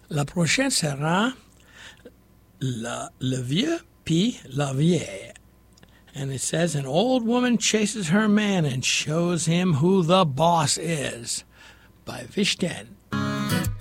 La prochaine sera le vieux puis la vieille. And it says, an old woman chases her man and shows him who the boss is, by Vishten.